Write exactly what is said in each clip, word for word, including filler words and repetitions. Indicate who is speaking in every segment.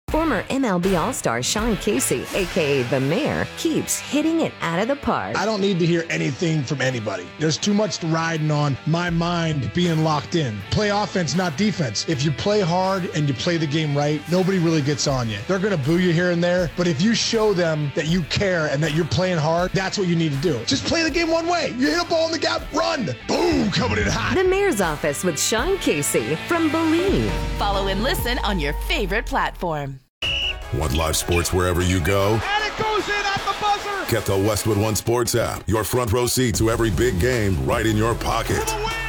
Speaker 1: Former M L B All-Star Sean Casey, a k a. The Mayor, keeps hitting it out of the park.
Speaker 2: I don't need to hear anything from anybody. There's too much riding on my mind being locked in. Play offense, not defense. If you play hard and you play the game right, nobody really gets on you. They're going to boo you here and there, but if you show them that you care and that you're playing hard, that's what you need to do. Just play the game one way. You hit a ball in the gap, run. Boom, coming in hot.
Speaker 1: The Mayor's Office with Sean Casey from Believe.
Speaker 3: Follow and listen on your favorite platform.
Speaker 4: Want live sports wherever you go?
Speaker 5: And it goes in at the buzzer!
Speaker 4: Get the Westwood One Sports app. Your front row seat to every big game right in your pocket.
Speaker 5: For the win!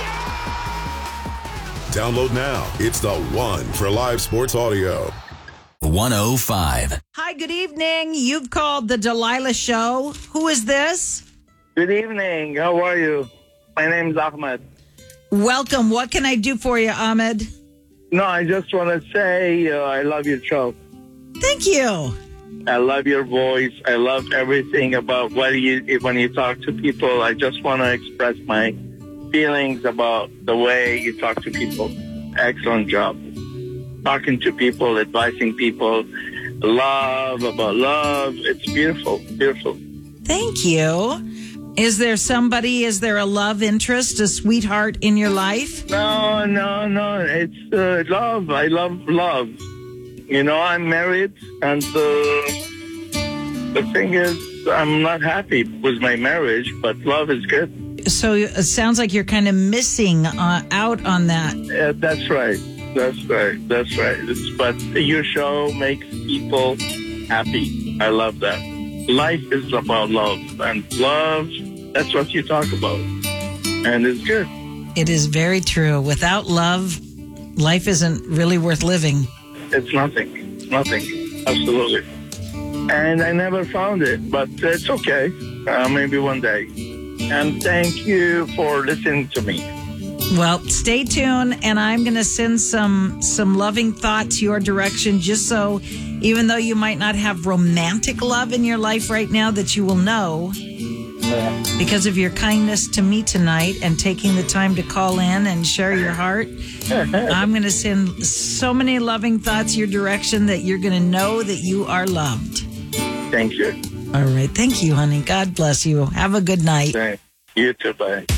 Speaker 5: Yeah!
Speaker 4: Download now. It's the one for live sports audio.
Speaker 6: one oh five.
Speaker 7: Hi, good evening. You've called the Delilah Show. Who is this?
Speaker 8: Good evening. How are you? My name is Ahmed.
Speaker 7: Welcome. What can I do for you, Ahmed?
Speaker 8: No, I just want to say uh, I love your show.
Speaker 7: Thank you.
Speaker 8: I love your voice. I love everything about what you when you talk to people. I just want to express my feelings about the way you talk to people. Excellent job. Talking to people, advising people, love about love. It's beautiful, beautiful.
Speaker 7: Thank you. Is there somebody, is there a love interest, a sweetheart in your life?
Speaker 8: No, no, no. It's uh, love. I love love. You know, I'm married, and uh, the thing is, I'm not happy with my marriage, but love is good.
Speaker 7: So it sounds like you're kind of missing uh, out on that.
Speaker 8: Yeah, that's right. That's right. That's right. It's, but your show makes people happy. I love that. Life is about love, and love, that's what you talk about. And it's good.
Speaker 7: It is very true. Without love, life isn't really worth living.
Speaker 8: It's nothing. It's nothing. Absolutely. And I never found it, but it's okay. Uh, maybe one day. And thank you for listening to me.
Speaker 7: Well, stay tuned, and I'm going to send some some loving thoughts your direction, just so even though you might not have romantic love in your life right now, that you will know, because of your kindness to me tonight and taking the time to call in and share your heart. I'm going to send so many loving thoughts your direction that you're going to know that you are loved.
Speaker 8: Thank you.
Speaker 7: All right. Thank you, honey. God bless you. Have a good night.
Speaker 8: Thanks. You too. Bye.